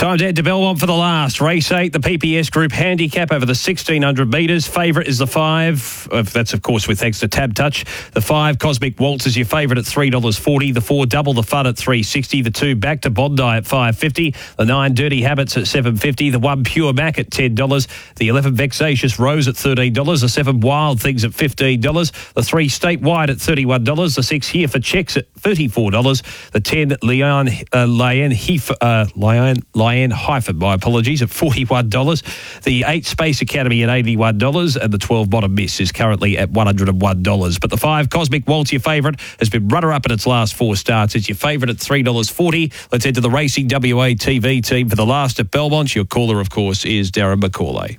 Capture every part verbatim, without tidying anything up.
Time to head to Belmont for the last. Race eight, the P P S Group Handicap over the sixteen hundred metres. Favourite is the five. That's, of course, with thanks to Tab Touch. The five, Cosmic Waltz, is your favourite at three dollars forty. The four, Double the Fun at three dollars sixty. The two, Back to Bondi at five dollars fifty. The nine, Dirty Habits at seven dollars fifty. The one, Pure Mac at ten dollars. The eleven, Vexatious Rose at thirteen dollars. The seven, Wild Things at fifteen dollars. The three, Statewide at thirty-one dollars. The six, Here for Checks at thirty-four dollars. The ten, Leon, uh, Lion, Heif, uh, Lion, Lion Hyphen, my apologies, at forty-one dollars. The eight, Space Academy at eighty-one dollars. And the twelve, Bottom Miss, is currently at one hundred one dollars. But the five, Cosmic Waltz, your favourite, has been runner-up in its last four starts. It's your favourite at three dollars forty. Let's head to the Racing W A T V team for the last at Belmont. Your caller, of course, is Darren McCauley.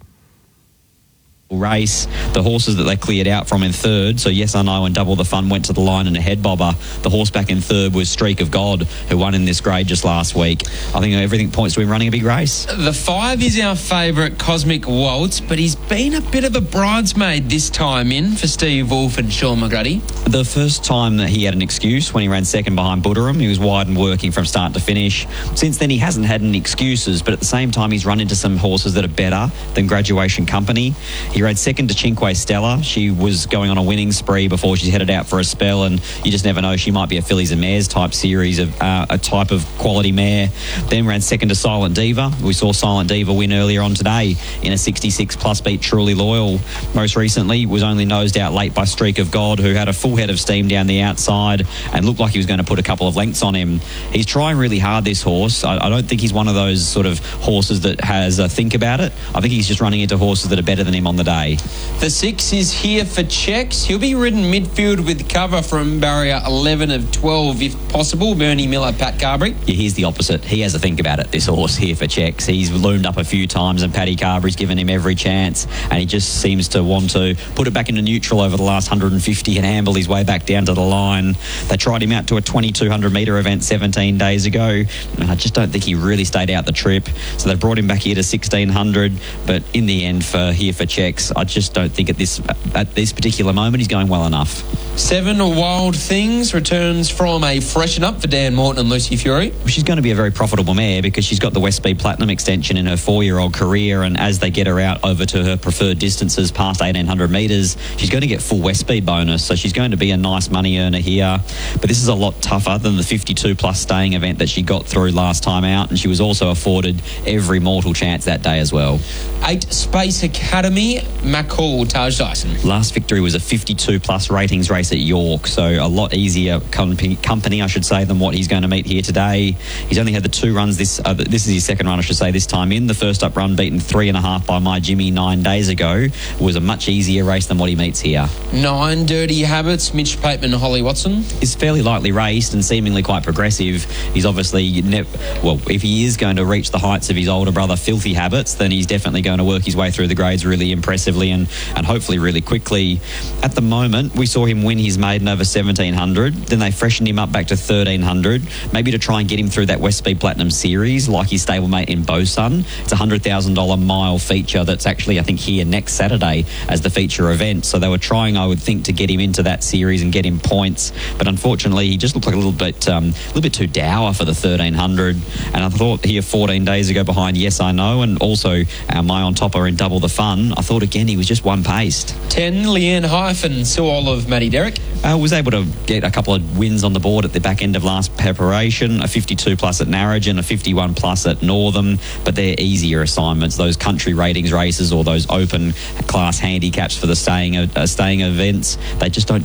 Race, the horses that they cleared out from in third, so Yes I Know and Double the Fun went to the line and a head bobber. The horse back in third was Streak of God, who won in this grade just last week. I think everything points to him running a big race. The five is our favourite, Cosmic Waltz, but he's been a bit of a bridesmaid this time in for Steve Wolf and Sean McGrady. The first time that he had an excuse when he ran second behind Butterum, he was wide and working from start to finish. Since then he hasn't had any excuses, but at the same time he's run into some horses that are better than Graduation Company. He ran second to Cinque Stella. She was going on a winning spree before she headed out for a spell, and you just never know. She might be a fillies and mares type series of uh, a type of quality mare. Then ran second to Silent Diva. We saw Silent Diva win earlier on today in a sixty-six plus, beat Truly Loyal. Most recently was only nosed out late by Streak of God, who had a full head of steam down the outside and looked like he was going to put a couple of lengths on him. He's trying really hard, this horse. I, I don't think he's one of those sort of horses that has a think about it. I think he's just running into horses that are better than him on the day. The six is Here for Checks. He'll be ridden midfield with cover from barrier eleven of twelve, if possible. Bernie Miller, Pat Carberry. Yeah, here's the opposite. He has a think about it, this horse, Here for Checks. He's loomed up a few times and Paddy Carberry's given him every chance, and he just seems to want to put it back into neutral over the last one hundred fifty and amble his way back down to the line. They tried him out to a twenty-two hundred metre event seventeen days ago, and I just don't think he really stayed out the trip. So they brought him back here to sixteen hundred, but in the end, for Here for Checks, I just don't think at this at this particular moment he's going well enough. Seven, Wild Things, returns from a freshen up for Dan Morton and Lucy Fury. She's going to be a very profitable mare because she's got the West Speed Platinum extension in her four-year-old career, and as they get her out over to her preferred distances past eighteen hundred metres, she's going to get full West Speed bonus, so she's going to be a nice money earner here. But this is a lot tougher than the fifty-two plus staying event that she got through last time out, and she was also afforded every mortal chance that day as well. Eight, Space Academy, McCall, Taj Dyson. Last victory was a fifty-two plus ratings race at York, so a lot easier company, company I should say, than what he's going to meet here today. He's only had the two runs this uh, this is his second run, I should say, this time in. The first up run, beaten three and a half by My Jimmy nine days ago, was a much easier race than what he meets here. Nine, Dirty Habits, Mitch Pateman, Holly Watson. He's fairly lightly raced and seemingly quite progressive. He's obviously, ne- well, if he is going to reach the heights of his older brother Filthy Habits, then he's definitely going to work his way through the grades really impressively and, and hopefully really quickly. At the moment, we saw him win his maiden over seventeen hundred, then they freshened him up back to thirteen hundred, maybe to try and get him through that West Speed Platinum series like his stablemate in Bosun. It's a one hundred thousand dollars mile feature that's actually, I think, here next Saturday as the feature event. So they were trying, I would think, to get him into that series and get him points. But unfortunately, he just looked like a little bit um, a little bit too dour for the thirteen hundred. And I thought here fourteen days ago behind Yes I Know, and also our My On Topper in Double the Fun, I thought again he was just one-paced. ten, Leanne Hyphen, Sue Olive, Matty Derrick. I uh, was able to get a couple of wins on the board at the back end of last preparation, a fifty-two plus at Narrogin, a fifty-one plus at Northam, but they're easier assignments. Those country ratings races or those open class handicaps for the staying uh, staying events, they just don't